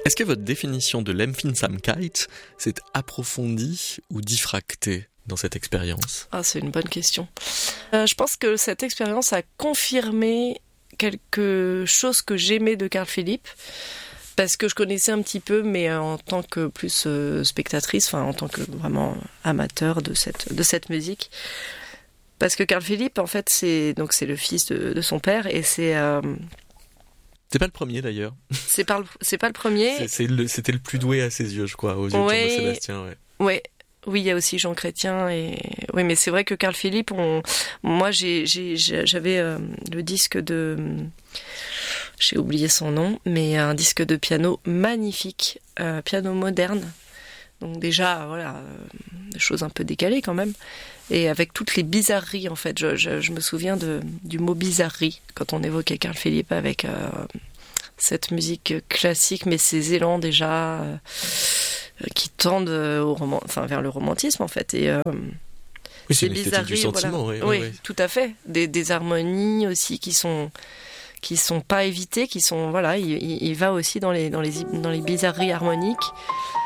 Est-ce que votre définition de l'Empfindsamkeit s'est approfondie ou diffractée dans cette expérience ? Ah, c'est une bonne question. Je pense que cette expérience a confirmé quelque chose que j'aimais de Carl Philipp, parce que je connaissais un petit peu, mais en tant que plus spectatrice, enfin en tant que vraiment amateur de cette musique. Parce que Carl Philipp, en fait, c'est le fils de son père, et c'est pas le premier d'ailleurs. C'est pas le premier. C'était le plus doué à ses yeux, je crois, aux yeux de Jean-Sébastien. Ouais. Oui, il y a aussi Jean Chrétien oui, mais c'est vrai que Carl Philipp, moi j'avais le disque de, j'ai oublié son nom, mais un disque de piano magnifique, piano moderne. Donc déjà, voilà, des choses un peu décalées quand même. Et avec toutes les bizarreries, en fait. Je me souviens du mot bizarrerie quand on évoquait Carl Philipp avec cette musique classique, mais ces élans déjà qui tendent vers le romantisme, en fait. Et oui, c'est l'esthétique du sentiment. Voilà. Oui, tout à fait. Des harmonies aussi qui sont pas évitées, qui sont, voilà, il va aussi dans les bizarreries harmoniques.